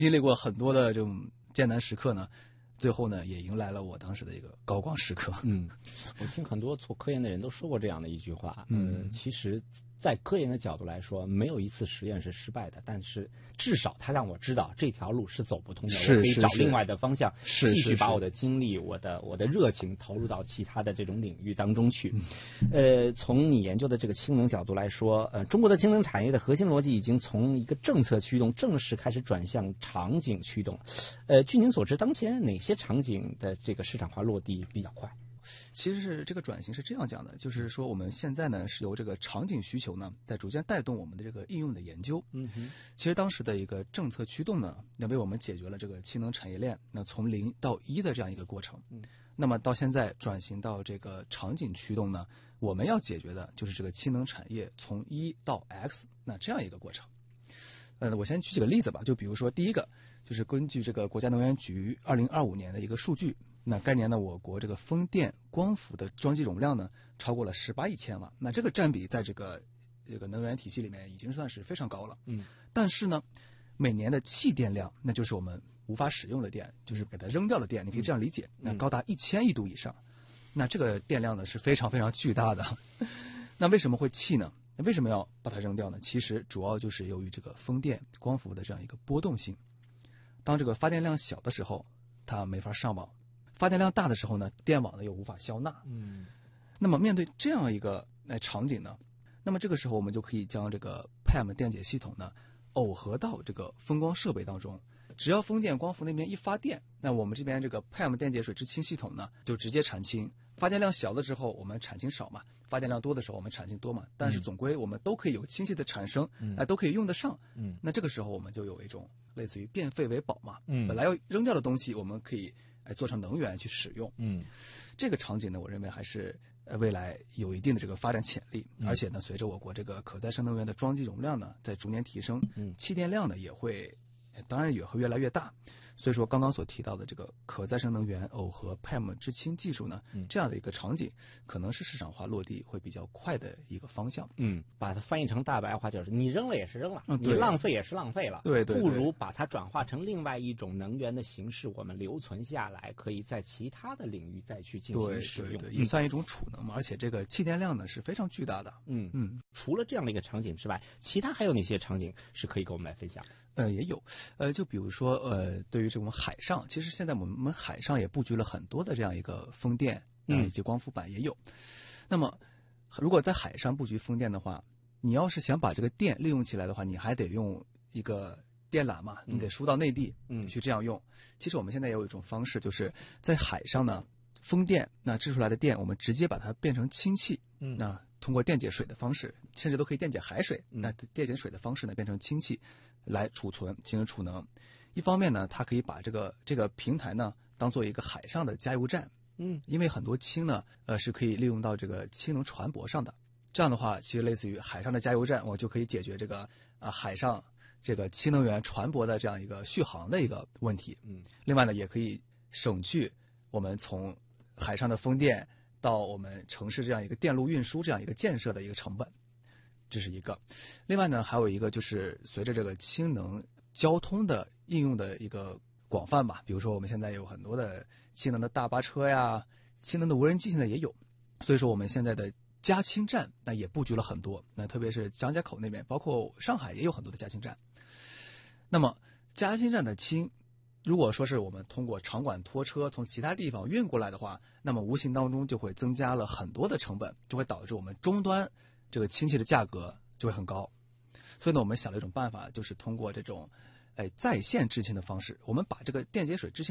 经历过很多的这种艰难时刻呢，最后呢也迎来了我当时的一个高光时刻。 我听很多做科研的人都说过这样的一句话，其实在科研的角度来说，没有一次实验是失败的，但是至少它让我知道这条路是走不通的，我可以找另外的方向，继续把我的精力、我的热情投入到其他的这种领域当中去。从你研究的这个氢能角度来说，中国的氢能产业的核心逻辑已经从一个政策驱动正式开始转向场景驱动。据您所知，当前哪些场景的这个市场化落地比较快？ 其实是这个转型是这样讲的，就是说我们现在呢是由这个场景需求呢在逐渐带动我们的这个应用的研究。其实当时的一个政策驱动呢，那为我们解决了这个氢能产业链那从0到1的这样一个过程。那么到现在转型到这个场景驱动呢，我们要解决的就是这个氢能产业从1到X 那这样一个过程。我先举几个例子吧，就比如说第一个就是根据这个国家能源局2025年的一个数据。那该年呢，我国这个风电、光伏的装机容量呢，超过了18亿千瓦。那这个占比在这个能源体系里面已经算是非常高了。但是呢，每年的弃电量，那就是我们无法使用的电，就是给它扔掉的电，你可以这样理解，那高达1000亿度以上。那这个电量呢是非常非常巨大的。那为什么会弃呢？为什么要把它扔掉呢？其实主要就是由于这个风电、光伏的这样一个波动性。当这个发电量小的时候，它没法上网。发电量大的时候呢，电网呢又无法消纳。那么面对这样一个场景呢，那么这个时候我们就可以将这个 PEM 电解系统呢耦合到这个风光设备当中。只要风电、光伏那边一发电，那我们这边这个 PEM 电解水制氢系统呢就直接产氢。发电量小的时候我们产氢少嘛，发电量多的时候我们产氢多嘛，但是总归我们都可以有氢气的产生，都可以用得上。那这个时候我们就有一种类似于变废为宝嘛。本来要扔掉的东西，我们可以做成能源去使用。这个场景呢，我认为还是未来有一定的这个发展潜力。而且呢，随着我国这个可再生能源的装机容量呢在逐年提升，弃电量呢也会当然也会越来越大。所以说刚刚所提到的这个可再生能源耦合 PEM 制氢技术呢，这样的一个场景可能是市场化落地会比较快的一个方向。 把它翻译成大白话就是你扔了也是扔了，你浪费也是浪费了。 对， 不如把它转化成另外一种能源的形式，我们留存下来，可以在其他的领域再去进行使用。 也算一种储能嘛。而且这个弃电量呢是非常巨大的。 除了这样的一个场景之外，其他还有哪些场景是可以给我们来分享？ 也有，就比如说对于这种海上，其实现在我们海上也布局了很多的这样一个风电以及光伏板也有。那么如果在海上布局风电的话，你要是想把这个电利用起来的话，你还得用一个电缆嘛，你得输到内地去这样用。其实我们现在也有一种方式，就是在海上呢，风电那制出来的电，我们直接把它变成氢气，那通过电解水的方式，甚至都可以电解海水，那电解水的方式呢变成氢气来储存，进行储能。一方面呢，它可以把这个平台呢当做一个海上的加油站。因为很多氢呢是可以利用到这个氢能船舶上的。这样的话，其实类似于海上的加油站，我就可以解决这个海上这个氢能源船舶的这样一个续航的一个问题。另外呢，也可以省去我们从海上的风电到我们城市这样一个电路运输这样一个建设的一个成本。这是一个。另外呢，还有一个就是随着这个氢能交通的应用的一个广泛吧，比如说我们现在有很多的氢能的大巴车呀，氢能的无人机现在也有。所以说我们现在的加氢站那也布局了很多，那特别是张家口那边，包括上海也有很多的加氢站。那么加氢站的氢，如果说是我们通过场管拖车从其他地方运过来的话，那么无形当中就会增加了很多的成本，就会导致我们终端这个氢气的价格就会很高。所以呢，我们想了一种办法，就是通过这种在线制氢的方式，我们把这个电解水制氢